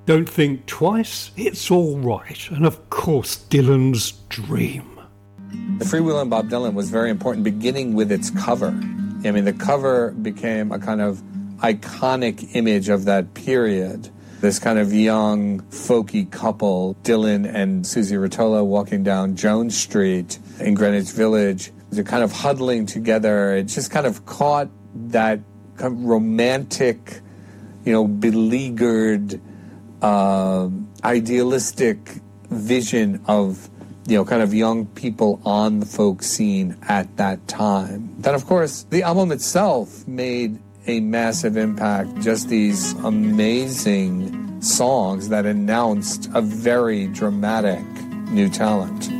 Don't Think Twice, It's All Right, and of course Dylan's Dream. The Freewheelin' Bob Dylan was very important, beginning with its cover. I mean, the cover became a kind of iconic image of that period. This kind of young, folky couple, Dylan and Susie Rotolo, walking down Jones Street in Greenwich Village. They're kind of huddling together. It just kind of caught that kind of romantic, beleaguered, idealistic vision of, kind of young people on the folk scene at that time. Then, of course, the album itself made a massive impact. Just these amazing songs that announced a very dramatic new talent.